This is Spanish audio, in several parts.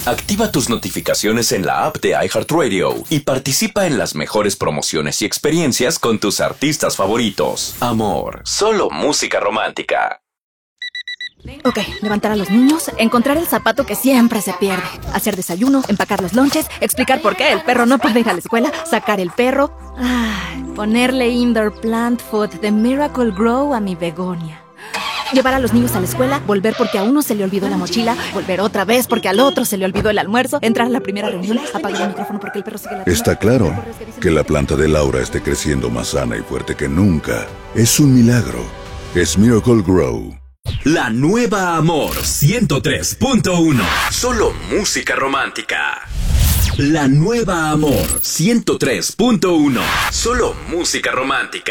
Activa tus notificaciones en la app de iHeartRadio y participa en las mejores promociones y experiencias con tus artistas favoritos. Amor, solo música romántica. Ok, levantar a los niños, encontrar el zapato que siempre se pierde, hacer desayuno, empacar los lonches, explicar por qué el perro no puede ir a la escuela, sacar el perro, ponerle indoor plant food de Miracle Grow a mi begonia. Llevar a los niños a la escuela, volver porque a uno se le olvidó la mochila, volver otra vez porque al otro se le olvidó el almuerzo, entrar a la primera reunión, apagar el micrófono porque el perro sigue ladrando. Está claro que la planta de Laura esté creciendo más sana y fuerte que nunca. Es un milagro. Es Miracle Grow. La nueva Amor 103.1. Solo música romántica. La nueva Amor 103.1. Solo música romántica.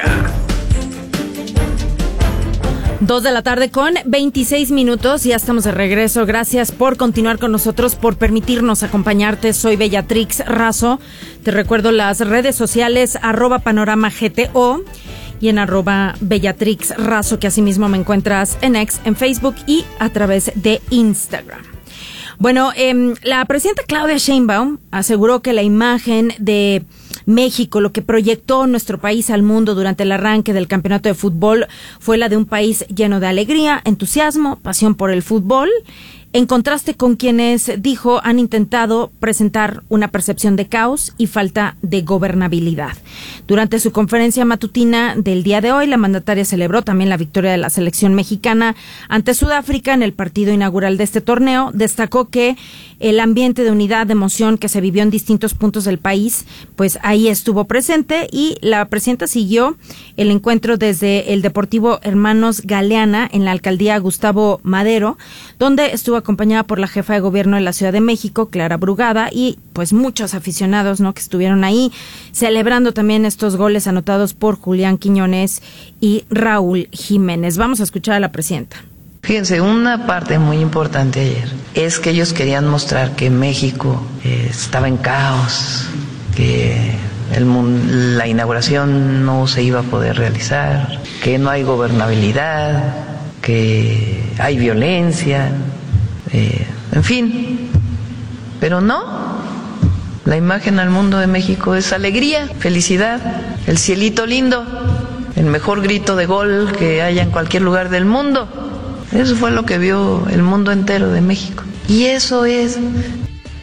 2 de la tarde con 26 minutos. Ya estamos de regreso. Gracias por continuar con nosotros, por permitirnos acompañarte. Soy Bellatrix Razo. Te recuerdo las redes sociales @panoramagto y en @Bellatrix Razo, que asimismo me encuentras en X, en Facebook y a través de Instagram. Bueno, la presidenta Claudia Sheinbaum aseguró que la imagen de México, lo que proyectó nuestro país al mundo durante el arranque del campeonato de fútbol, fue la de un país lleno de alegría, entusiasmo, pasión por el fútbol, en contraste con quienes, dijo, han intentado presentar una percepción de caos y falta de gobernabilidad. Durante su conferencia matutina del día de hoy, la mandataria celebró también la victoria de la selección mexicana ante Sudáfrica en el partido inaugural de este torneo. Destacó que el ambiente de unidad, de emoción que se vivió en distintos puntos del país, pues ahí estuvo presente, y la presidenta siguió el encuentro desde el Deportivo Hermanos Galeana en la alcaldía Gustavo Madero, donde estuvo acompañada por la jefa de gobierno de la Ciudad de México, Clara Brugada, y pues muchos aficionados, ¿no?, que estuvieron ahí celebrando también estos goles anotados por Julián Quiñones y Raúl Jiménez. Vamos a escuchar a la presidenta. Fíjense, una parte muy importante ayer es que ellos querían mostrar que México estaba en caos, que la inauguración no se iba a poder realizar, que no hay gobernabilidad, que hay violencia, en fin, pero no. La imagen al mundo de México es alegría, felicidad, el cielito lindo, el mejor grito de gol que haya en cualquier lugar del mundo. Eso fue lo que vio el mundo entero de México. Y eso es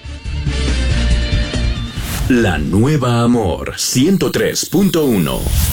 La nueva Amor 103.1.